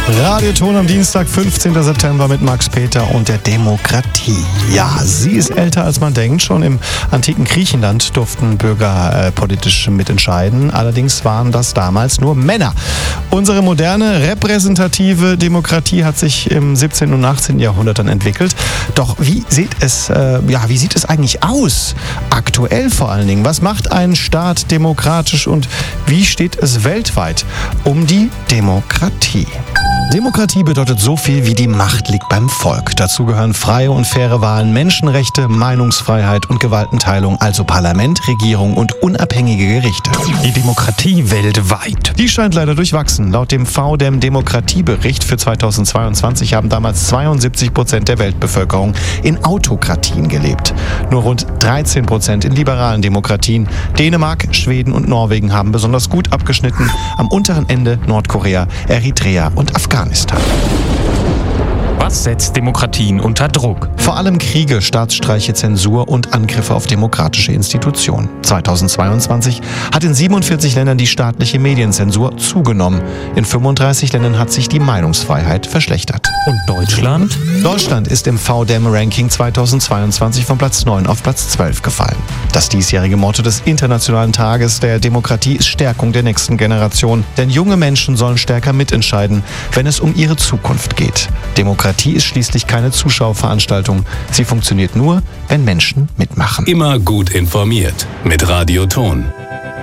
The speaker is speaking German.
Radioton am Dienstag, 15. September mit Max Peter und der Demokratie. Ja, sie ist älter als man denkt. Schon im antiken Griechenland durften Bürger politisch mitentscheiden. Allerdings waren das damals nur Männer. Unsere moderne repräsentative Demokratie hat sich im 17. und 18. Jahrhundert dann entwickelt. Doch wie sieht es eigentlich aus? Aktuell vor allen Dingen. Was macht ein Staat demokratisch und wie steht es weltweit um die Demokratie? Demokratie bedeutet so viel wie die Macht liegt beim Volk. Dazu gehören freie und faire Wahlen, Menschenrechte, Meinungsfreiheit und Gewaltenteilung, also Parlament, Regierung und unabhängige Gerichte. Die Demokratie weltweit. Die scheint leider durchwachsen. Laut dem VDEM Demokratiebericht für 2022 haben damals 72% der Weltbevölkerung in Autokratien gelebt. Nur rund 13% in liberalen Demokratien. Dänemark, Schweden und Norwegen haben besonders gut abgeschnitten. Am unteren Ende Nordkorea, Eritrea und Afghanistan. Was setzt Demokratien unter Druck? Vor allem Kriege, Staatsstreiche, Zensur und Angriffe auf demokratische Institutionen. 2022 hat in 47 Ländern die staatliche Medienzensur zugenommen. In 35 Ländern hat sich die Meinungsfreiheit verschlechtert. Und Deutschland? Deutschland ist im VDEM-Ranking 2022 von Platz 9 auf Platz 12 gefallen. Das diesjährige Motto des Internationalen Tages der Demokratie ist Stärkung der nächsten Generation. Denn junge Menschen sollen stärker mitentscheiden, wenn es um ihre Zukunft geht. Demokratie ist schließlich keine Zuschauerveranstaltung. Sie funktioniert nur, wenn Menschen mitmachen. Immer gut informiert mit Radioton.